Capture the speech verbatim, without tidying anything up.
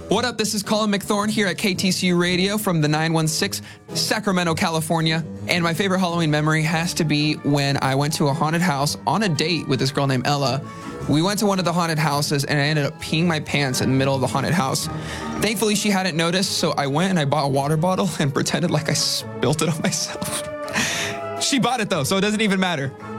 What up? This is Colin McThorne here at K T C U Radio from the nine one six, Sacramento, California. And my favorite Halloween memory has to be when I went to a haunted house on a date with this girl named Ella. We went to one of the haunted houses and I ended up peeing my pants in the middle of the haunted house. Thankfully, she hadn't noticed, so I went and I bought a water bottle and pretended like I spilt it on myself. She bought it though, so it doesn't even matter.